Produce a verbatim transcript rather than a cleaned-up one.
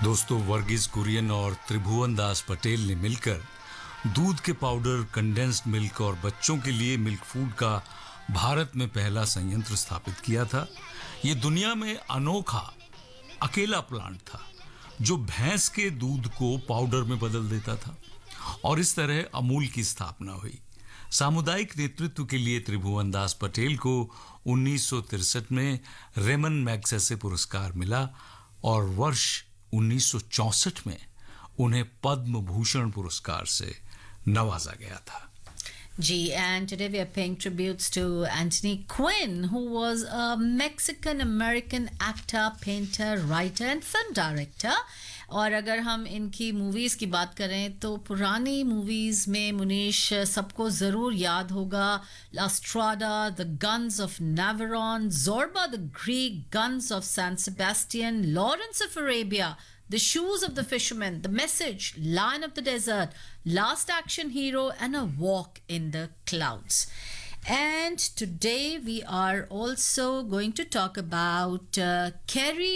दोस्तों, वर्गीस कुरियन और त्रिभुवन दास पटेल ने मिलकर दूध के पाउडर, कंडेंस्ड मिल्क और बच्चों के लिए मिल्क फूड का भारत में पहला संयंत्र स्थापित किया था। ये दुनिया में अनोखा अकेला प्लांट था जो भैंस के दूध को पाउडर में बदल देता था और इस तरह अमूल की स्थापना हुई। सामुदायिक नेतृत्व के लिए त्रिभुवन दास पटेल को उन्नीस सौ तिरसठ में रेमन मैग्सेसे पुरस्कार मिला और वर्ष उन्नीस सौ चौसठ में उन्हें पद्म भूषण पुरस्कार से नवाजा गया था। Gee, and today we are paying tributes to Anthony Quinn, who was a Mexican-American actor, painter, writer and film director. और अगर हम इनकी मूवीज़ की बात करें तो पुरानी मूवीज़ में मुनीश सबको ज़रूर याद होगा La Strada, The Guns of Navarone, Zorba the Greek, Guns of San Sebastian, Lawrence of Arabia, The Shoes of the Fisherman, The Message, Lion of the Desert, Last Action Hero and A Walk in the Clouds. And today we are also going to talk about uh, Kerry